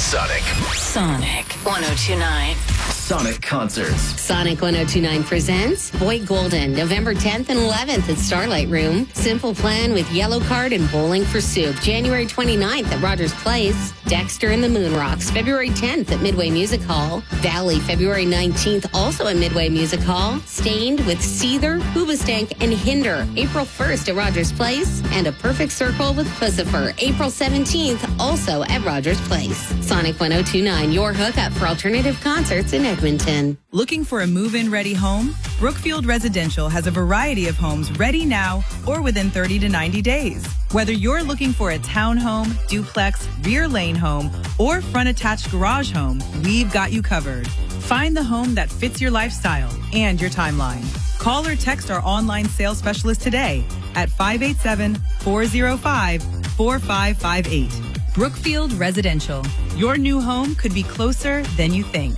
Sonic. Sonic 1029. Sonic Concerts. Sonic 1029 presents Boyd Golden, November 10th and 11th at Starlight Room. Simple Plan with Yellow Card and Bowling for Soup. January 29th at Rogers Place. Dexter and the Moonrocks, February 10th at Midway Music Hall. Valley, February 19th, also at Midway Music Hall. Stained with Seether, Hoobastank, and Hinder, April 1st at Rogers Place. And A Perfect Circle with Pussifer, April 17th, also at Rogers Place. Sonic 1029, your hookup for alternative concerts in Edmonton. Looking for a move-in ready home? Brookfield Residential has a variety of homes ready now or within 30 to 90 days. Whether you're looking for a townhome, duplex, rear lane home, or front attached garage home, we've got you covered. Find the home that fits your lifestyle and your timeline. Call or text our online sales specialist today at 587-405-4558. Brookfield Residential. Your new home could be closer than you think.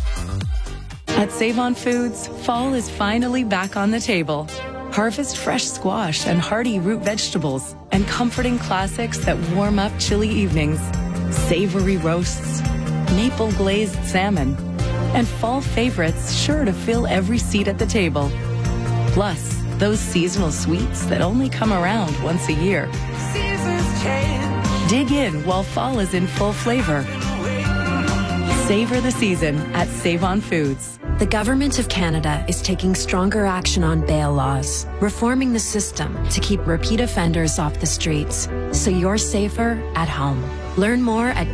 At Save-On Foods, fall is finally back on the table. Harvest fresh squash and hearty root vegetables and comforting classics that warm up chilly evenings. Savory roasts, maple glazed salmon, and fall favorites sure to fill every seat at the table. Plus, those seasonal sweets that only come around once a year. Seasons change. Dig in while fall is in full flavor. Savor the season at Save-On Foods. The Government of Canada is taking stronger action on bail laws, reforming the system to keep repeat offenders off the streets, so you're safer at home. Learn more at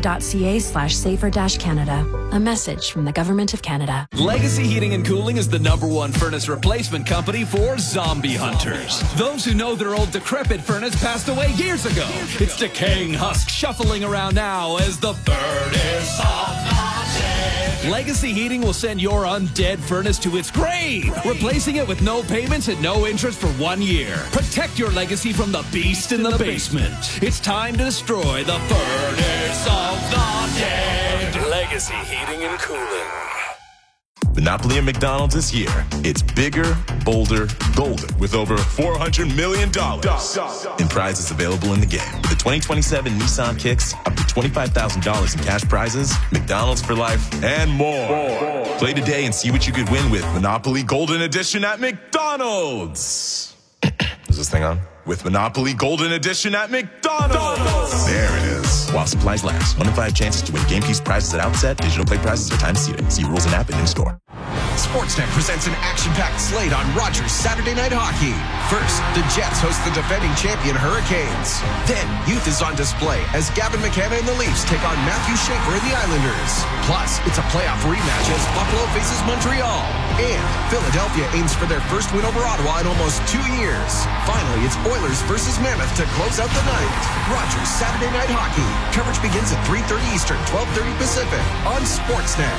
canada.ca/safer-canada. A message from the Government of Canada. Legacy Heating and Cooling is the #1 furnace replacement company for zombie hunters. Those who know their old decrepit furnace passed away years ago. Its decaying husk shuffling around now as the furnace of the dead. Legacy Heating will send your undead furnace to its grave, replacing it with no payments and no interest for 1 year. Protect your legacy from the beast in the basement. It's time to destroy the furnace of the dead. Legacy Heating and Cooling. Monopoly at McDonald's this year. It's bigger, bolder, golden with over $400 million in prizes available in the game. With the 2027 Nissan Kicks, up to $25,000 in cash prizes, McDonald's for life, and more. Play today and see what you could win with Monopoly Golden Edition at McDonald's. Is this thing on? With Monopoly Golden Edition at McDonald's. There it is. While supplies last. 1 in 5 chances to win game piece prizes at outset. Digital play prizes are time seated. See rules and app and in-store. Sportsnet presents an action-packed slate on Rogers Saturday Night Hockey. First, the Jets host the defending champion Hurricanes. Then, youth is on display as Gavin McKenna and the Leafs take on Matthew Schaefer and the Islanders. Plus, it's a playoff rematch as Buffalo faces Montreal. And Philadelphia aims for their first win over Ottawa in almost 2 years. Finally, it's Oilers versus Mammoth to close out the night. Rogers Saturday Night Hockey. Coverage begins at 3:30 Eastern, 12:30 Pacific on Sportsnet.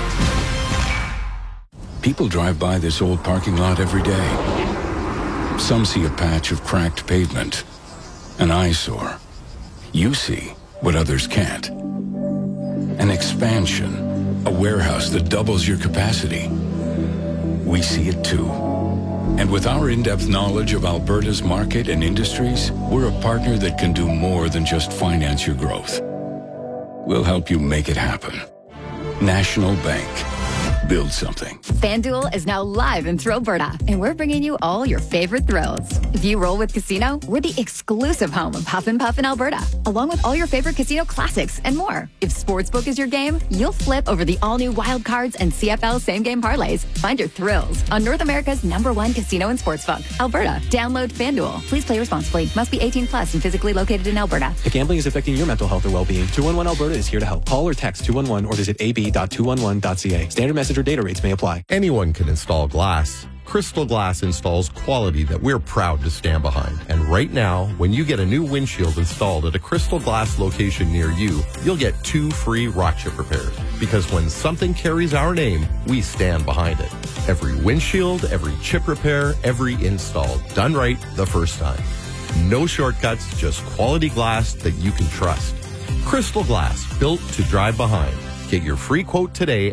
People drive by this old parking lot every day. Some see a patch of cracked pavement, an eyesore. You see what others can't. An expansion, a warehouse that doubles your capacity. We see it too. And with our in-depth knowledge of Alberta's market and industries, we're a partner that can do more than just finance your growth. We'll help you make it happen. National Bank. Build something. FanDuel is now live in Thrillberta, and we're bringing you all your favorite thrills. If you roll with Casino, we're the exclusive home of Huff and Puff in Alberta, along with all your favorite casino classics and more. If Sportsbook is your game, you'll flip over the all-new Wild Cards and CFL same-game parlays. Find your thrills on North America's #1 casino and sportsbook, Alberta. Download FanDuel. Please play responsibly. Must be 18 plus and physically located in Alberta. If gambling is affecting your mental health or well-being, 211 Alberta is here to help. Call or text 211 or visit ab.211.ca. Standard message or data rates may apply. Anyone can install glass. Crystal Glass installs quality that we're proud to stand behind. And right now, when you get a new windshield installed at a Crystal Glass location near you, you'll get 2 free rock chip repairs. Because when something carries our name, we stand behind it. Every windshield, every chip repair, every install, done right the first time. No shortcuts, just quality glass that you can trust. Crystal Glass, built to drive behind. Get your free quote today at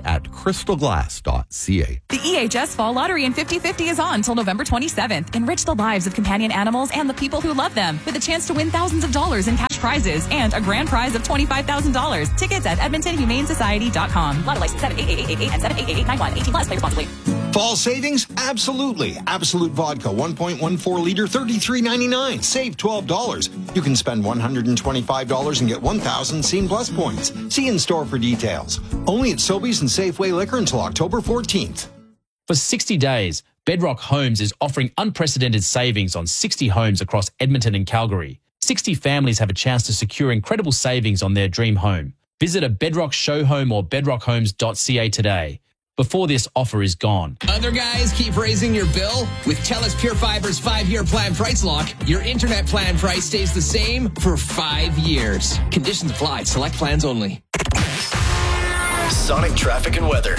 crystalglass.ca. The EHS Fall Lottery in 50/50 is on until November 27th. Enrich the lives of companion animals and the people who love them with a chance to win thousands of dollars in cash prizes and a grand prize of $25,000. Tickets at EdmontonHumaneSociety.com. Lotto license 78888 and 7888891. 18 plus. Play responsibly. Fall savings? Absolutely. Absolute Vodka, 1.14 liter, $33.99. Save $12. You can spend $125 and get 1,000 Scene Plus points. See in store for details. Only at Sobeys and Safeway Liquor until October 14th. For 60 days, Bedrock Homes is offering unprecedented savings on 60 homes across Edmonton and Calgary. 60 families have a chance to secure incredible savings on their dream home. Visit a Bedrock show home or bedrockhomes.ca today, before this offer is gone. Other guys keep raising your bill? With TELUS Pure Fiber's 5-year plan price lock, your internet plan price stays the same for 5 years. Conditions apply. Select plans only. Sonic traffic and weather.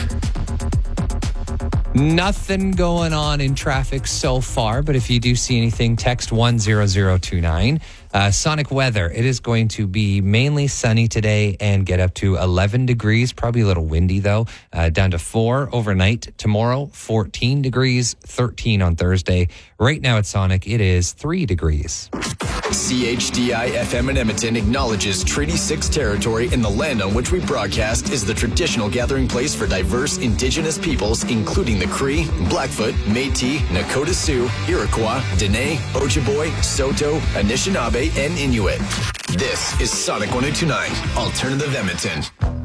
Nothing going on in traffic so far, but if you do see anything, text 10029. Sonic weather, it is going to be mainly sunny today and get up to 11 degrees, probably a little windy though, down to 4 overnight. Tomorrow, 14 degrees, 13 on Thursday. Right now at Sonic, it is 3 degrees. CHDI FM in Edmonton acknowledges Treaty 6 territory in the land on which we broadcast is the traditional gathering place for diverse Indigenous peoples, including the Cree, Blackfoot, Métis, Nakota Sioux, Iroquois, Dene, Ojibwe, Saulteaux, Anishinaabe, and Inuit. This is Sonic 102.9, Alternative Edmonton.